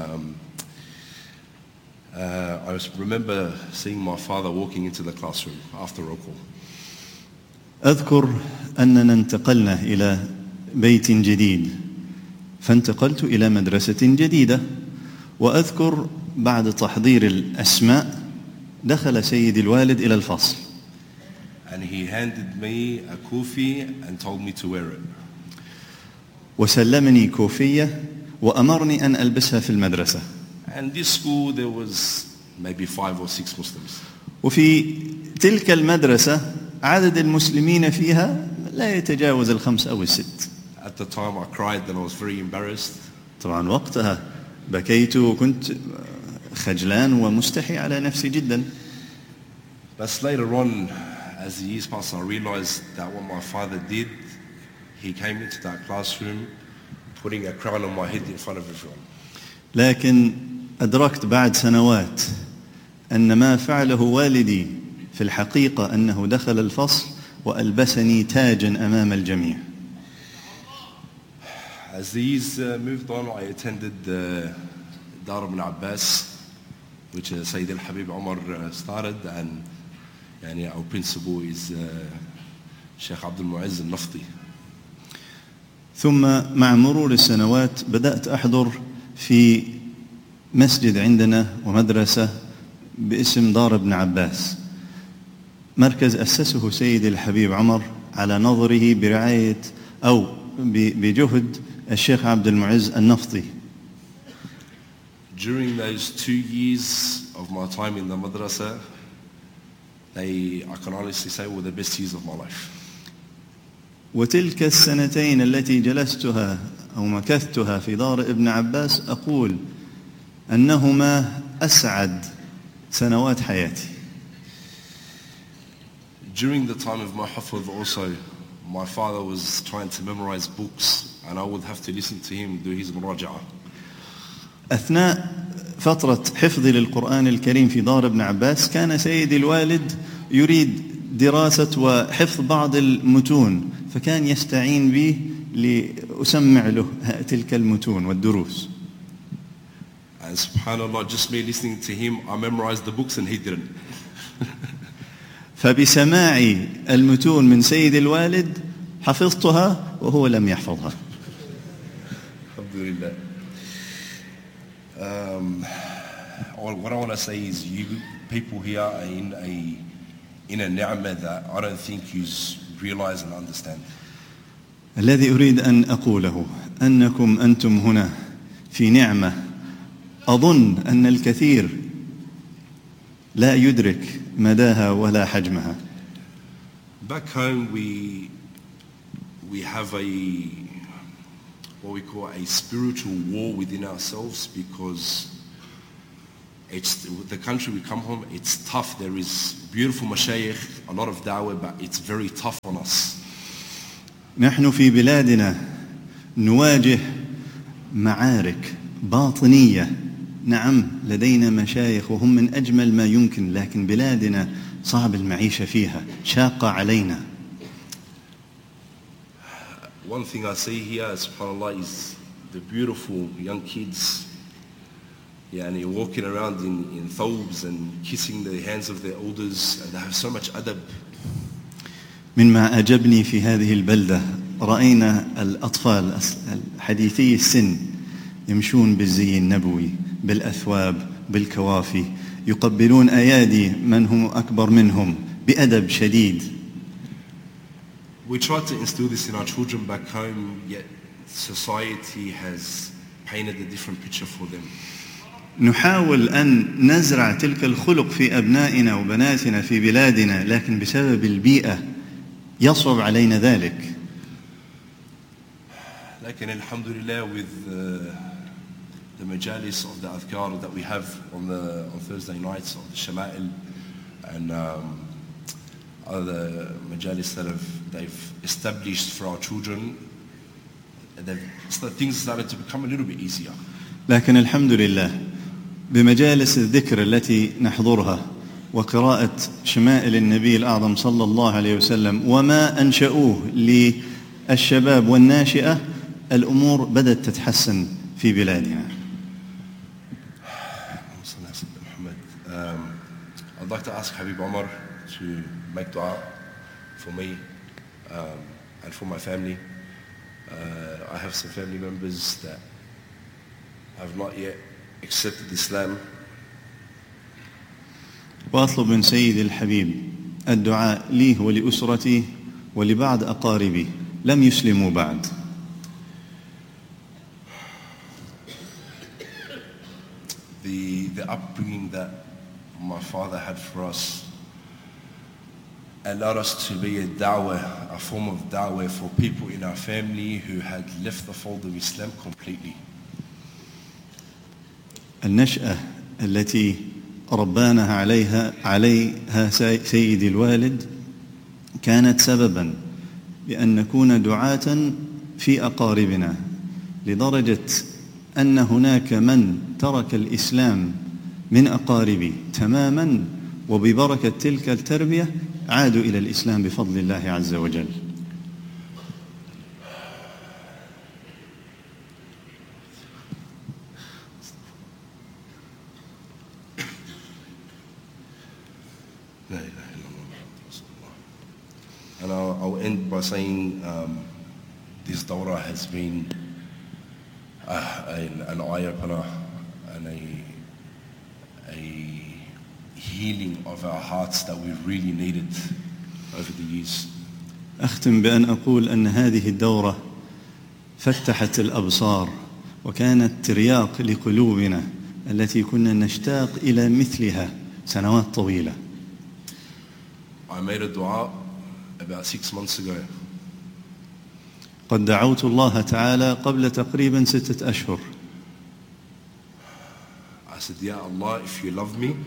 I remember seeing my father walking into the classroom after ruku. أذكر أننا انتقلنا إلى بيت جديد، فانتقلت إلى مدرسة جديدة، وأذكر بعد تحضير الأسماء دخل سيدي الوالد إلى الفصل. And he handed me a kufi and told me to wear it. وسلمني كوفية وأمرني أن ألبسها في المدرسة. And this school there was maybe 5 or 6 Muslims. وفي تلك المدرسة عدد المسلمين فيها لا يتجاوز 5 أو 6. At the time I cried and I was very embarrassed. طبعا وقتها بكيت وكنت خجلان ومستحي على نفسي جدا. But later on, as the years passed, I realized that what my father did, he came into that classroom putting a crown on my head in front of everyone. لكن أدركت بعد سنوات أن ما فعله والدي في الحقيقة أنه دخل الفصل وألبسني تاجا أمام الجميع. As the years moved on, I attended Dar ibn Abbas, which Sayyid al-Habib Umar started, and our principal is Sheikh Abdul Mu'izz al-Nafti. ثم مع مرور السنوات بدأت أحضر في مسجد عندنا ومدرسة باسم دار ابن عباس، مركز أسسه سيد الحبيب عمر على نظره برعاية أو بجهد الشيخ عبد المعز النفطي. During those 2 years of my time in the madrasa, I can honestly say were the best years of my life. وتلك السنتين التي جلستها أو مكثتها في دار ابن عباس أقول أنهما أسعد سنوات حياتي. During the time of my hafidh also, my father was trying to memorize books and I would have to listen to him do his muraja'ah. أثناء فترة حفظي للقرآن الكريم في دار ابن عباس كان سيدي الوالد يريد دراسة وحفظ بعض المتون، فكان يستعين بي لأسمع له تلك المتون والدروس. And subhanallah, just me listening to him, I memorized the books and he didn't. فبسماعي المتون من سيد الوالد حفظتها وهو لم يحفظها. Alhamdulillah. What I want to say is you people here are in a ni'mah that I don't think you realize and understand. الذي أريد أن أقوله أنكم أنتم هنا في نعمة أظن أن الكثير لا يدرك مداها ولا حجمها. Back home we have what we call a spiritual war within ourselves, because it's the country we come from, it's tough. There is beautiful mashayikh, a lot of da'wah, but it's very tough on us. نحن في بلادنا نواجه معارك باطنية. نعم لدينا مشايخ وهم من أجمل ما يمكن، لكن بلادنا صعب المعيشة فيها، شاقة علينا. One thing I see here, subhanAllah, is the beautiful young kids walking around in thawbs and kissing the hands of their elders, and they have so much adab. مما أعجبني في هذه البلدة رأينا الأطفال حديثي السن يمشون بالزي النبوي، بالأثواب، بالكوافي، يقبلون أيادي من هم أكبر منهم بأدب شديد. We try to instill this in our children back home, yet society has painted a different picture for them. نحاول أن نزرع تلك الخلق في أبنائنا وبناتنا في بلادنا، لكن بسبب البيئة يصعب علينا ذلك. لكن الحمد لله with the majalis of the adhkar that we have on Thursday nights, of the shama'il and other majalis that they've established for our children, things started to become a little bit easier. لكن الحمد لله بمجالس الذكر التي نحضرها وقراءة شمائل النبي الأعظم صلى الله عليه وسلم وما أنشأوه للشباب والناشئة، الأمور بدأت تتحسن في بلادنا. I'd like to ask Habib Omar to make dua for me and for my family. I have some family members that have not yet accepted Islam. وأطلب من سيدي الحبيب الدعاء لي ولأسرتي ولبعض أقاربي لم يسلموا بعد. The upbringing that my father had for us allowed us to be a da'wah, a form of da'wah for people in our family who had left the fold of Islam completely. النشأة التي ربانا عليها سيدي الوالد كانت سببا بأن نكون دعاة في أقاربنا، لدرجة أن هناك من ترك الإسلام من أقاربي تماما، وببركة تلك التربية عادوا إلى الإسلام بفضل الله عز وجل. And I'll end by saying this dawrah has been an eye-opener and a healing of our hearts that we really needed over the years. أختم بأن أقول أن هذه الدورة فتحت الأبصار وكانت ترياق لقلوبنا التي كنا نشتاق إلى مثلها سنوات طويلة. I made a dua about 6 months ago. قد دعوت الله تعالى قبل تقريبا 6 أشهر. I said, Ya Allah, if you love me,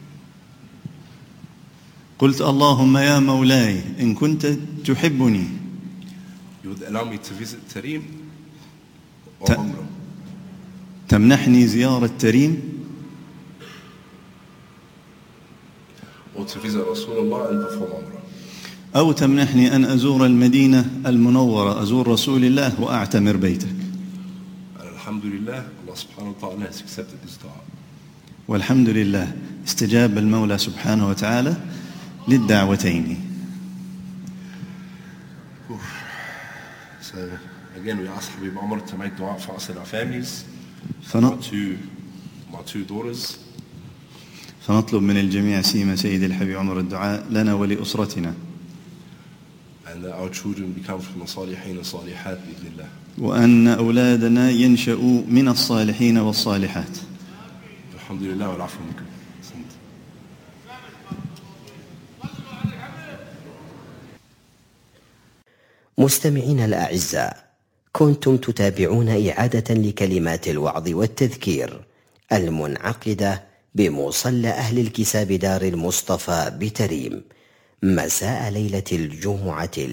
قلت اللهم يا مولاي إن كنت تحبني you would allow me to visit Tarim or Umrah. تمنحني زيارة تريم or to visit Rasulullah and perform Umrah. أو تمنحني أن أزور المدينة المنورة، أزور رسول الله وأعتمر بيتك. Alhamdulillah, Allah subhanahu wa ta'ala has accepted this dua. والحمد لله استجاب المولى سبحانه وتعالى للدعوتين. So again we ask Habib Omar to make dua for us and our families, فن... to my 2 daughters. فنطلب من الجميع سيما سيد الحبيب عمر الدعاء لنا ولأسرتنا. And that our children become from الصالحين الصالحات بإذن الله. وأن أولادنا ينشأوا من الصالحين والصالحات. الحمد لله والعفو منكم. مستمعين الأعزاء، كنتم تتابعون إعادة لكلمات الوعظ والتذكير المنعقدة بمصلى أهل الكساب دار المصطفى بتريم مساء ليلة الجمعة